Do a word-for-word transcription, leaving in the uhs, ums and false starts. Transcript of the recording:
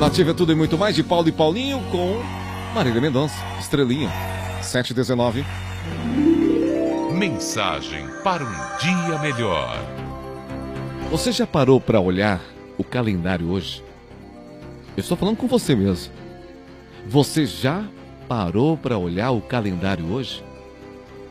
Nativa é tudo e muito mais de Paulo e Paulinho com Marília Mendonça, Estrelinha, sete e dezenove. Mensagem para um dia melhor. Você já parou para olhar o calendário hoje? Eu estou falando com você mesmo. Você já parou para olhar o calendário hoje?